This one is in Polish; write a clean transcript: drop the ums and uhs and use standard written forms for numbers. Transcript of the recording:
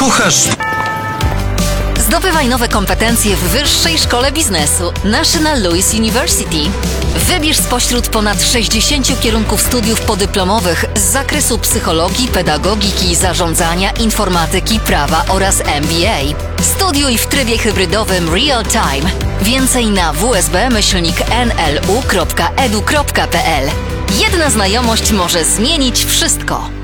kochasz... Zdobywaj nowe kompetencje w Wyższej Szkole Biznesu National Louis University. Wybierz spośród ponad 60 kierunków studiów podyplomowych z zakresu psychologii, pedagogiki, zarządzania, informatyki, prawa oraz MBA. Studiuj w trybie hybrydowym Real Time. Więcej na wsb-nlu.edu.pl. Jedna znajomość może zmienić wszystko.